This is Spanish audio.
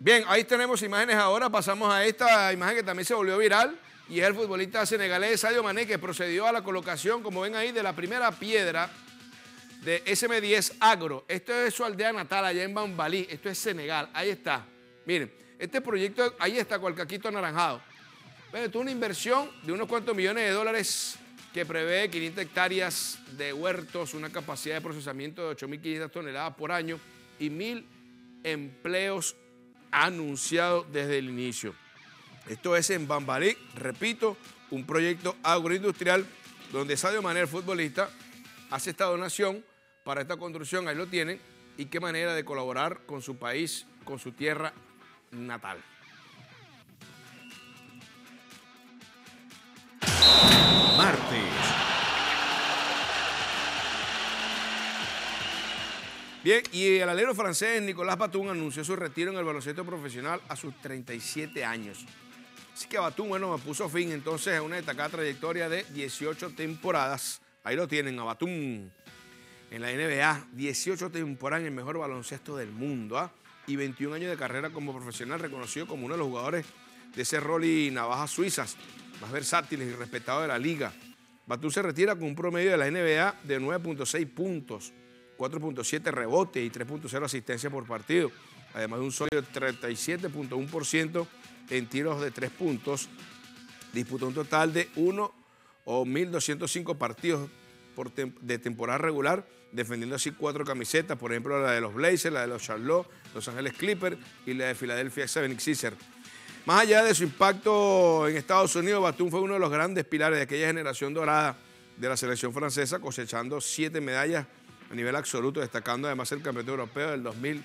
Bien, ahí tenemos imágenes ahora. Pasamos a esta imagen que también se volvió viral. Y es el futbolista senegalés Sadio Mané, que procedió a la colocación, como ven ahí, de la primera piedra de SM10 Agro. Esto es su aldea natal, allá en Bambalí. Esto es Senegal. Ahí está. Miren, este proyecto, ahí está, con el caquito anaranjado. Pero esto es una inversión de unos cuantos millones de dólares que prevé 500 hectáreas de huertos, una capacidad de procesamiento de 8.500 toneladas por año y 1.000 empleos anunciados desde el inicio. Esto es en Bambalí, repito, un proyecto agroindustrial donde Sadio Mané, el futbolista, hace esta donación para esta construcción, ahí lo tienen, y qué manera de colaborar con su país, con su tierra natal. Martes. Bien, y el alero francés Nicolas Batum anunció su retiro en el baloncesto profesional a sus 37 años. Así que Batum, bueno, puso fin entonces a una destacada trayectoria de 18 temporadas. Ahí lo tienen, a Batum en la NBA, 18 temporadas en el mejor baloncesto del mundo, y 21 años de carrera como profesional, reconocido como uno de los jugadores de ese rol y navajas suizas más versátiles y respetados de la liga. Batum se retira con un promedio de la NBA de 9.6 puntos, 4.7 rebotes y 3.0 asistencia por partido, además de un sólido 37.1% en tiros de 3 puntos. Disputó un total de 1.205 partidos de temporada regular, defendiendo así 4 camisetas, por ejemplo la de los Blazers, la de los Charlotte, Los Ángeles Clippers y la de Philadelphia 76ers. Más allá de su impacto en Estados Unidos, Batum fue uno de los grandes pilares de aquella generación dorada de la selección francesa, cosechando 7 medallas a nivel absoluto, destacando además el campeonato europeo del 2000